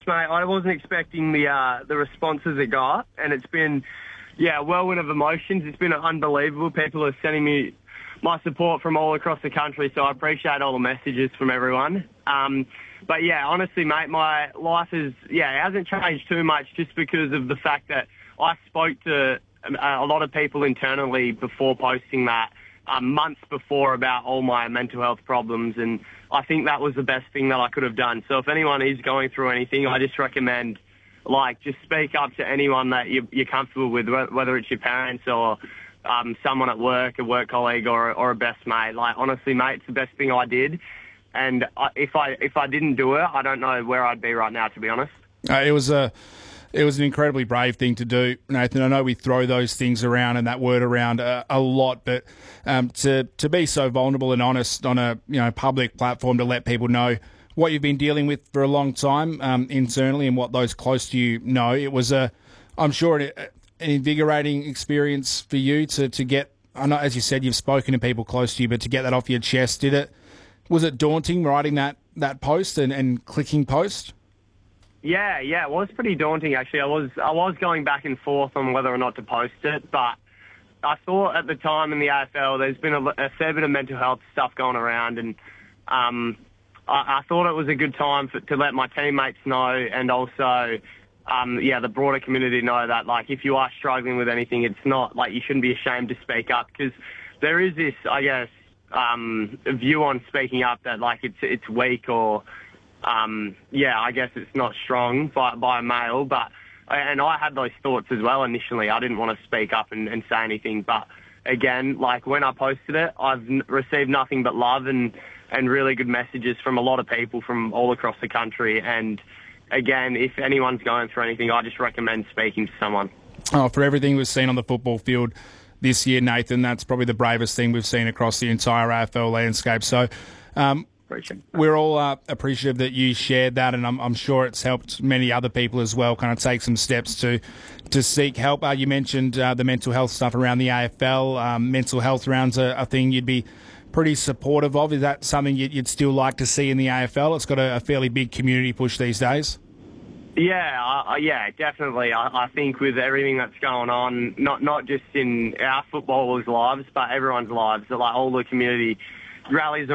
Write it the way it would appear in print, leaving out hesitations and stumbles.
mate. I wasn't expecting the responses it got, and it's been, a whirlwind of emotions. It's been unbelievable. People are sending me my support from all across the country, so I appreciate all the messages from everyone. But honestly, mate, my life it hasn't changed too much just because of the fact that I spoke to a lot of people internally before posting that, months before, about all my mental health problems, and I think that was the best thing that I could have done. So if anyone is going through anything, I just recommend, just speak up to anyone that you're comfortable with, whether it's your parents or someone at work, a work colleague, or a best mate. Honestly, mate, it's the best thing I did. And if I didn't do it, I don't know where I'd be right now, to be honest. It was an incredibly brave thing to do, Nathan. I know we throw those things around and that word around a lot, but to be so vulnerable and honest on a public platform, to let people know what you've been dealing with for a long time internally and what those close to you know, it was I'm sure an invigorating experience for you to get. I know, as you said, you've spoken to people close to you, but to get that off your chest, was it daunting writing that post and clicking post? Yeah, it was pretty daunting, actually. I was going back and forth on whether or not to post it, but I thought at the time in the AFL there's been a fair bit of mental health stuff going around, and I thought it was a good time to let my teammates know, and also the broader community know that, if you are struggling with anything, it's not, you shouldn't be ashamed to speak up, because there is this, I guess, view on speaking up that, it's weak, or I guess it's not strong by a male, and I had those thoughts as well initially. I didn't want to speak up and say anything, but again, when I posted it, I've received nothing but love and really good messages from a lot of people from all across the country. And again, if anyone's going through anything, I just recommend speaking to someone. Oh, for everything we've seen on the football field this year, Nathan, that's probably the bravest thing we've seen across the entire AFL landscape. So we're all appreciative that you shared that, and I'm sure it's helped many other people as well kind of take some steps to seek help. You mentioned the mental health stuff around the AFL. Mental health rounds are a thing you'd be pretty supportive of. Is that something you'd still like to see in the AFL? It's got a fairly big community push these days. Yeah, definitely. I think with everything that's going on, not just in our footballers' lives, but everyone's lives, all the community rallies